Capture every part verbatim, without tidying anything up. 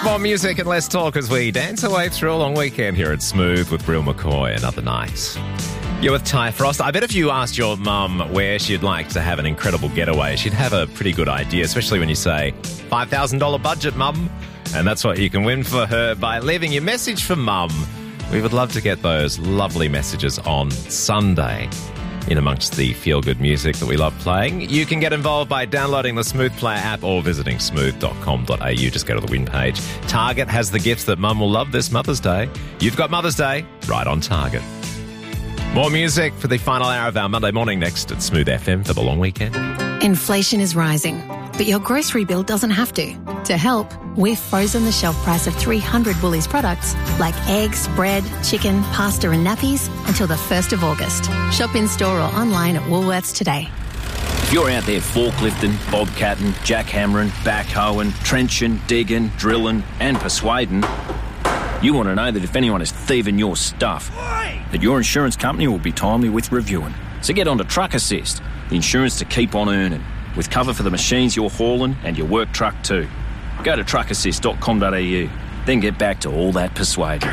More music and less talk as we dance away through a long weekend here at Smooth with Brill McCoy. Another night. You're with Ty Frost. I bet if you asked your mum where she'd like to have an incredible getaway, she'd have a pretty good idea, especially when you say five thousand dollars budget, mum. And that's what you can win for her by leaving your message for mum. We would love to get those lovely messages on Sunday in amongst the feel-good music that we love playing. You can get involved by downloading the Smooth Player app or visiting smooth dot com dot a u. Just go to the win page. Target has the gifts that mum will love this Mother's Day. You've got Mother's Day right on target. More music for the final hour of our Monday morning next at Smooth F M for the long weekend. Inflation is rising, but your grocery bill doesn't have to. To help, we've frozen the shelf price of three hundred Woolies products like eggs, bread, chicken, pasta and nappies until the first of August. Shop in store or online at Woolworths today. If you're out there forklifting, bobcatting, jackhammering, backhoeing, trenching, digging, drilling and persuading, you want to know that if anyone is thieving your stuff, that your insurance company will be timely with reviewing. So get on to Truck Assist, the insurance to keep on earning, with cover for the machines you're hauling and your work truck too. Go to truck assist dot com dot a u, then get back to all that persuading.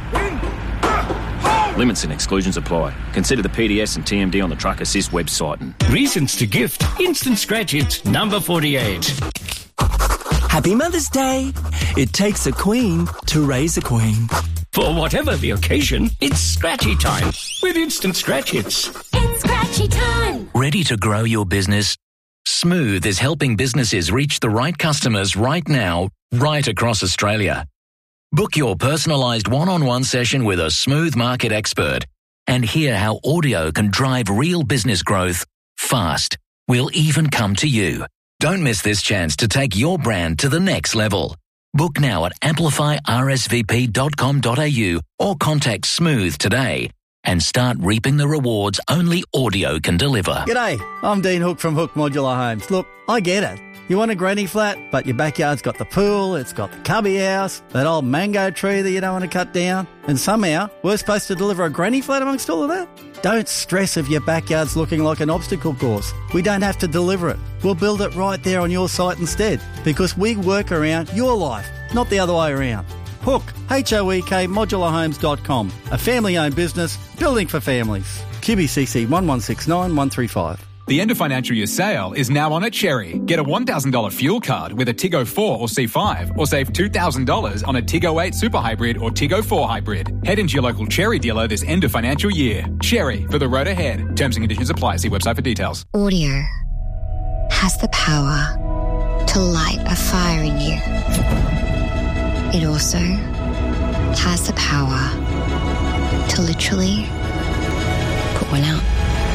Limits and exclusions apply. Consider the P D S and T M D on the Truck Assist website. And reasons to gift Instant Scratch Its number forty-eight. Happy Mother's Day. It takes a queen to raise a queen. For whatever the occasion, it's Scratchy time with Instant Scratch Its. It's Scratchy time. Ready to grow your business? Smooth is helping businesses reach the right customers right now, right across Australia. Book your personalised one-on-one session with a Smooth market expert and hear how audio can drive real business growth fast. We'll even come to you. Don't miss this chance to take your brand to the next level. Book now at amplify r s v p dot com dot a u or contact Smooth today and start reaping the rewards only audio can deliver. G'day, I'm Dean Hook from Hook Modular Homes. Look, I get it. You want a granny flat, but your backyard's got the pool, it's got the cubby house, that old mango tree that you don't want to cut down, and somehow we're supposed to deliver a granny flat amongst all of that? Don't stress if your backyard's looking like an obstacle course. We don't have to deliver it. We'll build it right there on your site instead, because we work around your life, not the other way around. Hook, H O E K, modular homes dot com, a family-owned business building for families. Q B C C one one six nine one three five. The end of financial year sale is now on at Cherry. Get a one thousand dollars fuel card with a Tiggo four or C five, or save two thousand dollars on a Tiggo eight Super Hybrid or Tiggo four Hybrid. Head into your local Cherry dealer this end of financial year. Cherry, for the road ahead. Terms and conditions apply. See website for details. Audio has the power to light a fire in you. It also has the power to literally put one out.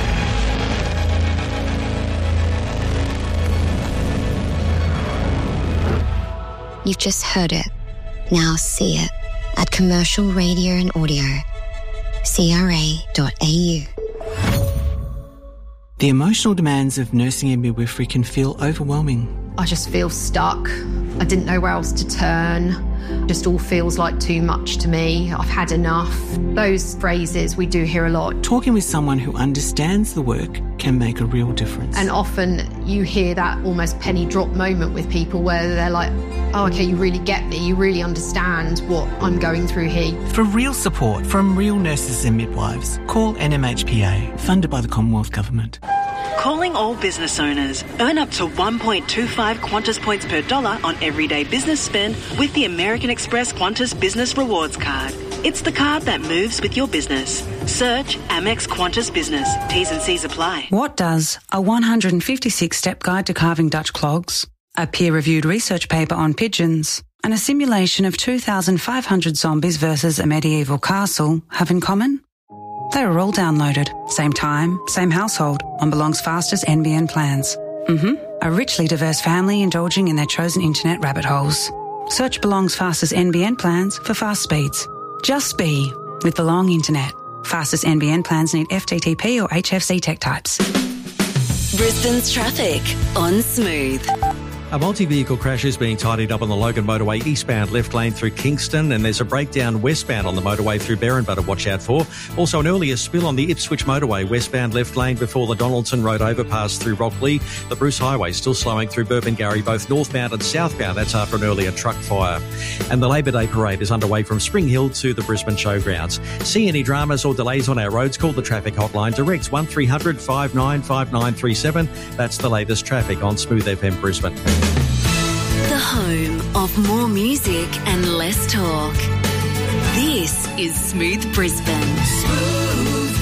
You've just heard it. Now see it at Commercial Radio and Audio, c r a dot a u. The emotional demands of nursing and midwifery can feel overwhelming. I just feel stuck. I didn't know where else to turn. Just all feels like too much to me. I've had enough. Those phrases we do hear a lot. Talking with someone who understands the work can make a real difference. And often you hear that almost penny drop moment with people where they're like, oh, okay, you really get me. You really understand what I'm going through here. For real support from real nurses and midwives, call N M H P A, funded by the Commonwealth Government. Calling all business owners. Earn up to one point two five Qantas points per dollar on everyday business spend with the American Express Qantas Business Rewards Card. It's the card that moves with your business. Search Amex Qantas Business. T's and C's apply. What does a one hundred fifty-six step guide to carving Dutch clogs, a peer-reviewed research paper on pigeons, and a simulation of two thousand five hundred zombies versus a medieval castle have in common? They were all downloaded, same time, same household, on Belong's fastest N B N plans. Mm-hmm. A richly diverse family indulging in their chosen internet rabbit holes. Search Belong's fastest N B N plans for fast speeds. Just be with Belong Internet. Fastest N B N plans need F T T P or H F C tech types. Brisbane's traffic on Smooth. A multi-vehicle crash is being tidied up on the Logan motorway eastbound left lane through Kingston, and there's a breakdown westbound on the motorway through Berrinba to watch out for. Also an earlier spill on the Ipswich motorway westbound left lane before the Donaldson Road overpass through Rockley. The Bruce Highway still slowing through Burpengary both northbound and southbound. That's after an earlier truck fire. And the Labor Day parade is underway from Spring Hill to the Brisbane Showgrounds. See any dramas or delays on our roads? Call the traffic hotline direct one three hundred five nine five nine three seven. That's the latest traffic on Smooth F M Brisbane. The home of more music and less talk. This is Smooth Brisbane. Smooth.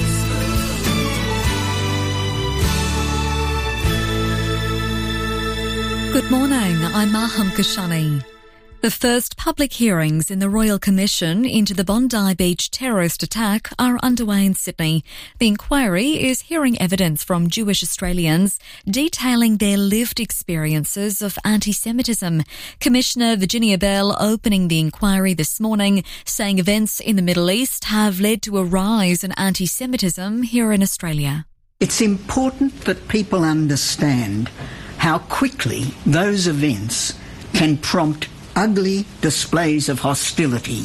Good morning, I'm Maham Kashani. The first public hearings in the Royal Commission into the Bondi Beach terrorist attack are underway in Sydney. The inquiry is hearing evidence from Jewish Australians detailing their lived experiences of anti-Semitism. Commissioner Virginia Bell opening the inquiry this morning, saying events in the Middle East have led to a rise in anti-Semitism here in Australia. It's important that people understand how quickly those events can prompt ugly displays of hostility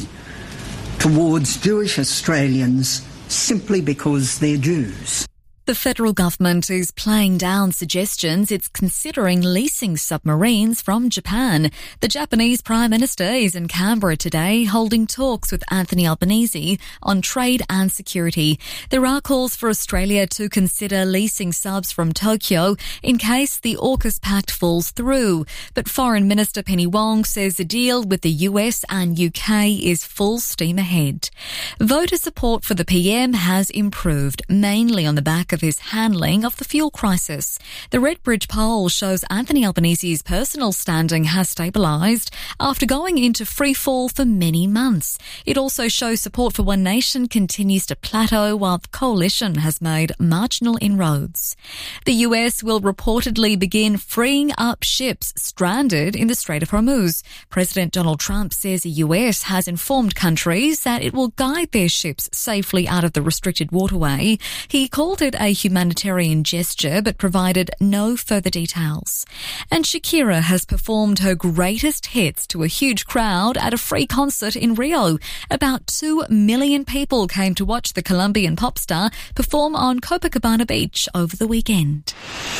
towards Jewish Australians simply because they're Jews. The federal government is playing down suggestions it's considering leasing submarines from Japan. The Japanese Prime Minister is in Canberra today holding talks with Anthony Albanese on trade and security. There are calls for Australia to consider leasing subs from Tokyo in case the AUKUS pact falls through. But Foreign Minister Penny Wong says the deal with the U S and U K is full steam ahead. Voter support for the P M has improved, mainly on the back of his handling of the fuel crisis. The Redbridge poll shows Anthony Albanese's personal standing has stabilised after going into free fall for many months. It also shows support for One Nation continues to plateau while the coalition has made marginal inroads. The U S will reportedly begin freeing up ships stranded in the Strait of Hormuz. President Donald Trump says the U S has informed countries that it will guide their ships safely out of the restricted waterway. He called it a humanitarian gesture but provided no further details. And Shakira has performed her greatest hits to a huge crowd at a free concert in Rio. About two million people came to watch the Colombian pop star perform on Copacabana Beach over the weekend.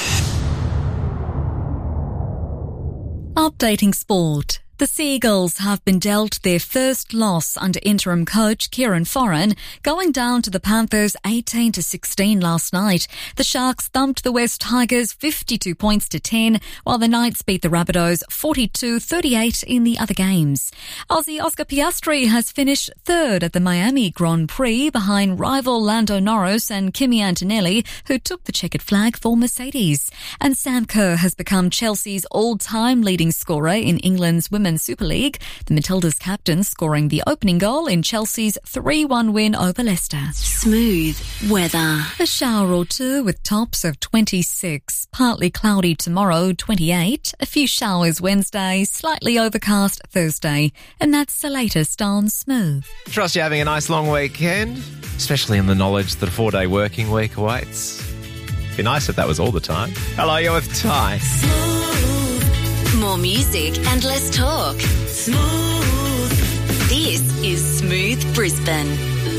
Updating sport. The Seagulls have been dealt their first loss under interim coach Kieran Foran, going down to the Panthers eighteen to sixteen last night. The Sharks thumped the West Tigers fifty-two points to ten, while the Knights beat the Rabbitohs forty-two thirty-eight in the other games. Aussie Oscar Piastri has finished third at the Miami Grand Prix behind rival Lando Norris and Kimi Antonelli, who took the checkered flag for Mercedes. And Sam Kerr has become Chelsea's all-time leading scorer in England's Women's Super League, the Matildas captain scoring the opening goal in Chelsea's three one win over Leicester. Smooth weather. A shower or two with tops of twenty-six. Partly cloudy tomorrow, twenty-eight. A few showers Wednesday, slightly overcast Thursday. And that's the latest on Smooth. Trust you're having a nice long weekend, especially in the knowledge that a four-day working week awaits. Be nice if that was all the time. Hello, you're with Ty. More music and less talk. Smooth. This is Smooth Brisbane.